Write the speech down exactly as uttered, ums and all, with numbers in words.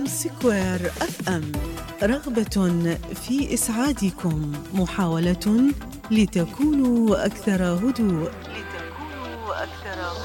سكوير اف ام، رغبة في إسعادكم، محاولة لتكونوا أكثر هدوء. لتكونوا أكثر هدوء.